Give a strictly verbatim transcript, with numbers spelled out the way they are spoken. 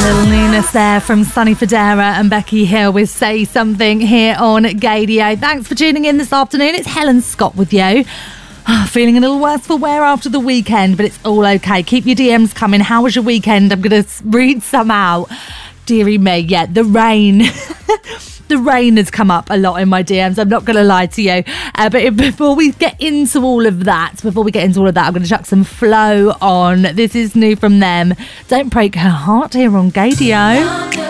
There from Sonny Fodera and Becky Hill with Say Something here on Gaydio. Thanks for tuning in this afternoon. It's Helen Scott with you. Oh, feeling a little worse for wear after the weekend, but it's all okay. Keep your D Ms coming. How was your weekend? I'm going to read some out. Deary me, yeah, the rain. The rain has come up a lot in my D Ms, I'm not going to lie to you. Uh, but before we get into all of that, before we get into all of that, I'm going to chuck some Flow on. This is new from them. Don't Break Her Heart here on Gaydio.